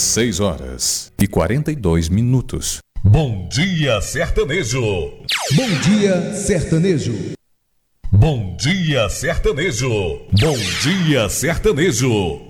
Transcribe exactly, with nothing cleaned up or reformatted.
seis horas e quarenta e dois minutos. Bom dia, sertanejo. Bom dia, sertanejo. Bom dia, sertanejo. Bom dia, sertanejo.